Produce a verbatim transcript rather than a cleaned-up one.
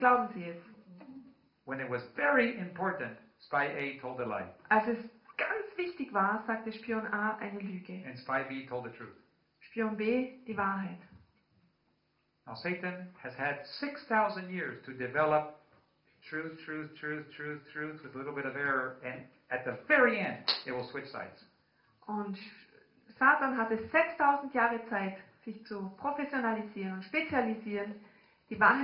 Glauben Sie es? When it was very important, spy A told a lie, Als es ganz wichtig war, sagte Spion A eine Lüge. and spy B told the truth. Spion B die Wahrheit. Now Satan has had six thousand years to develop truth, truth, truth, truth, truth with a little bit of error, and at the very end, it will switch sides. Und Satan hatte sechstausend Jahre Zeit, sich zu professionalisieren und spezialisieren, die Wahrheit